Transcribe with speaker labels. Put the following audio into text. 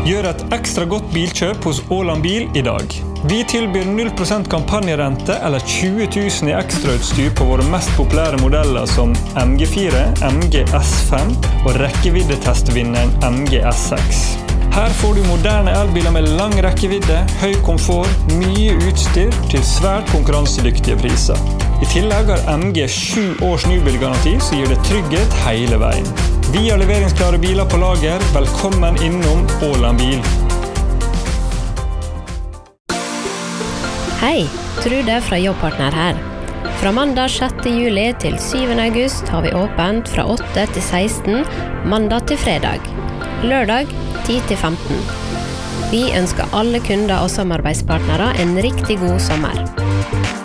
Speaker 1: Gjør et ekstra godt bilkjøp hos Åland Bil I dag. Vi tilbyr 0% kampanjerente eller 20 000 I ekstrautstyr på våre mest populære modeller som MG4, MG S5 og rekkeviddetestvinneren MG S6. Her får du moderne elbiler med lang rekkevidde, høy komfort, mye utstyr til svært konkurransedyktige priser. I tillegg har MG 7 års nybilgaranti, så gir det trygghet hele veien. Vi har leveringsklare biler på lager. Velkommen innom Åland Bil.
Speaker 2: Hei, Trude fra Jobbpartner her. Fra mandag 6. juli til 7. august har vi åpent fra 8 til 16, mandag til fredag. Lørdag 10 til 15. Vi ønsker alle kunder og samarbeidspartnere en riktig god sommer.